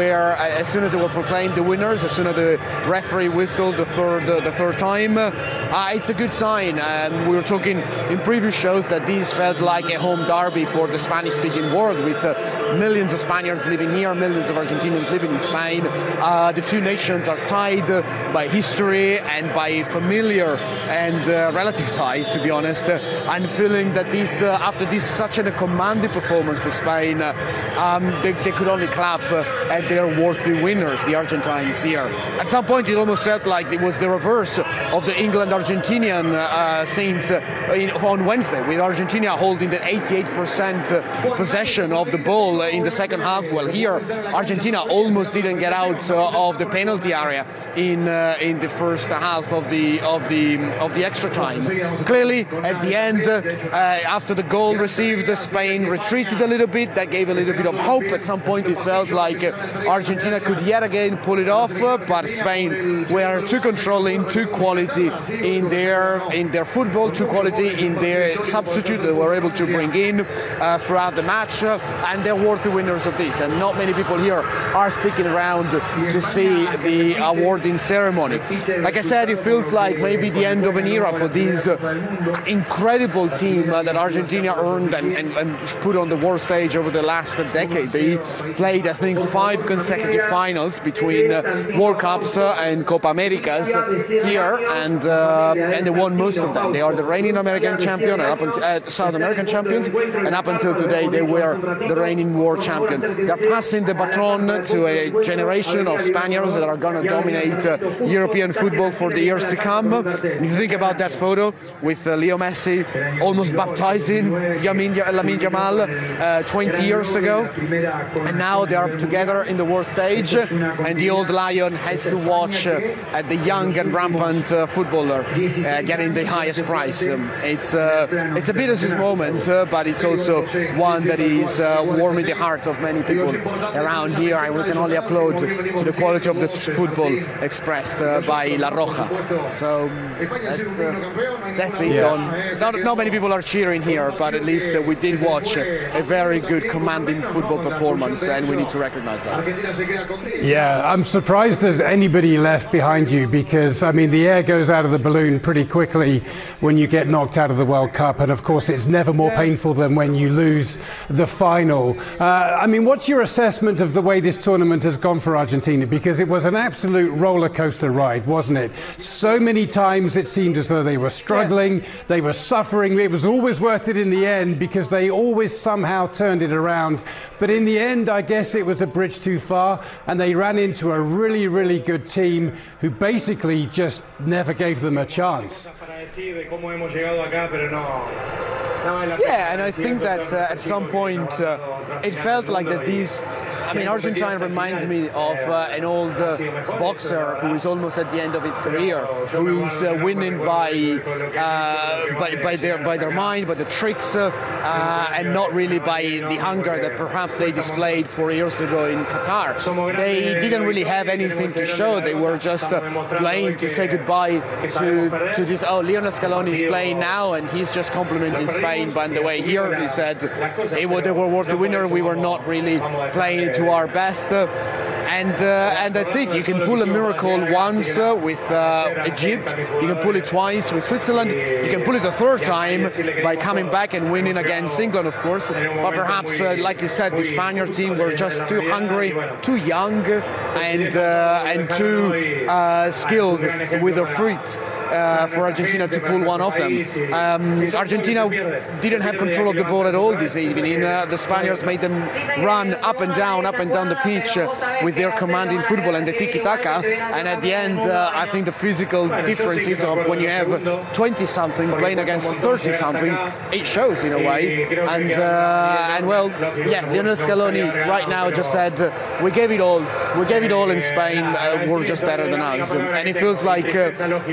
were, as soon as they were proclaimed the winners, as soon as the referee whistled the third time, it's a good sign. We were talking in previous shows that these felt like a home derby for the Spanish-speaking world, with millions of Spaniards living here, millions of Argentinians living in Spain. The two nations are tied by history and by familiar and relative ties, to be honest. I'm feeling that after this such a commanding performance for Spain, they could only clap at their worthy winners, the Argentines here. At some point, it almost felt like it was the reverse of the England-Argentinian scenes on Wednesday, with Argentina holding the 88% possession of the ball in the second half. Well, here Argentina almost didn't get out of the penalty area in the first half of the extra time. Clearly, at the end, after the goal received, Spain retreated a little bit. That gave a little bit of hope. At some point, it felt like Argentina could yet again pull it off, but Spain were too controlling, too quality in their football, too quality in their substitute they were able to bring in throughout the match, and they're worthy winners of this. And not many people here are sticking around to see the awarding ceremony. Like I said, it feels like maybe the end of an era for this incredible team that Argentina earned and put on the world stage over the last decade. They played, I think, 5 consecutive finals between World Cups and Copa Americas here, and they won most of them. They are the reigning American champion, and South American champions, and up until today they were the reigning world champion. They're passing the baton to a generation of Spaniards that are going to dominate European football for the years to come. If you think about that photo with Leo Messi almost baptizing Lamine Yamal 20 years ago, and now they are together in the world stage, and the old lion has to watch the young and rampant footballer getting the highest prize. It's a bittersweet moment, but it's also one that is warming the heart of many people around here, and we can only applaud to the quality of the football expressed by La Roja. So that's it. Yeah. Not many people are cheering here, but at least we did watch a very good commanding football performance, and we need to recognize that. Yeah, I'm surprised there's anybody left behind you, because I mean the air goes out of the balloon pretty quickly when you get knocked out of the World Cup, and of course it's never more painful than when you lose the final. I mean, what's your assessment of the way this tournament has gone for Argentina? Because it was an absolute roller coaster ride, wasn't it? So many times it seemed as though they were struggling, they were suffering. It was always worth it in the end because they always somehow turned it around. But in the end, I guess it was a bridge too far, and they ran into a really, really good team who basically just never gave them a chance. Yeah, and I think that at some point it felt like that these... I mean, Argentina reminded me of an old boxer who is almost at the end of his career, who is winning by their mind, by the tricks, and not really by the hunger that perhaps they displayed 4 years ago in Qatar. They didn't really have anything to show. They were just playing to say goodbye to this. Oh, Lionel Scaloni is playing now, and he's just complimenting Spain. By the way, here he said they were worthy winner. We were not really playing to our best, and that's it. You can pull a miracle once with Egypt, you can pull it twice with Switzerland, you can pull it a third time by coming back and winning against England, of course, but perhaps like you said, the Spaniard team were just too hungry, too young, and too skilled with their feet for Argentina to pull one of them. Argentina didn't have control of the ball at all this evening. The Spaniards made them run up and down the pitch with their commanding football and the tiki-taka, and at the end I think the physical differences of when you have 20-something playing against 30-something, it shows in a way, and well, yeah, Lionel Scaloni right now just said we gave it all in Spain, we're just better than us, and it feels like it's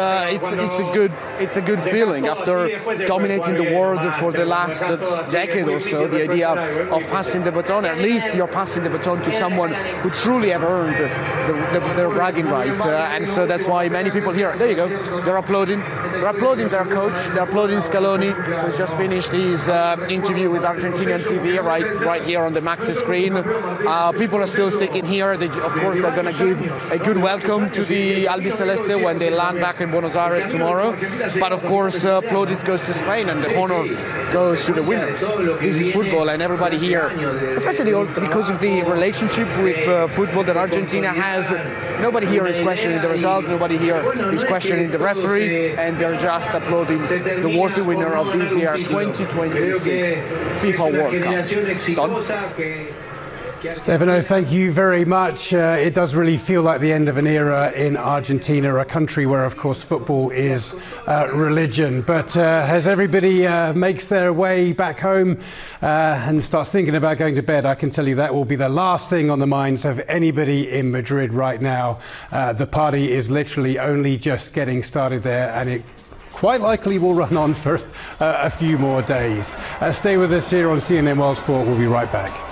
it's a good feeling after dominating the world for the last decade or so. The idea of passing the baton, at least you're passing the baton to someone who truly have earned their bragging rights, and so that's why many people here. There you go. They're applauding their coach. They're applauding Scaloni, who's just finished his interview with Argentinian TV right here on the Maxi screen. People are still sticking here. Of course, they're going to give a good welcome to the Albiceleste when they land back in Buenos Aires tomorrow. But of course, plaudits goes to Spain, and the honor goes to the winners. This is football, and everybody here, especially because of the relationship with football that Argentina has, nobody here is questioning the result. Nobody here is questioning the referee, and they're just applauding the worthy winner of this year 2026 FIFA World Cup. Stefano, thank you very much. It does really feel like the end of an era in Argentina, a country where, of course, football is religion. But as everybody makes their way back home and starts thinking about going to bed, I can tell you that will be the last thing on the minds of anybody in Madrid right now. The party is literally only just getting started there, and it quite likely will run on for a few more days. Stay with us here on CNN World Sport. We'll be right back.